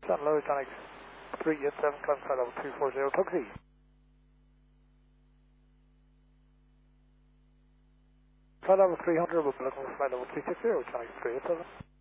Sun low, Sonic 387, climb flight level 240, taxi. Flight level 300, we'll be looking for flight level 360, Sonic 387.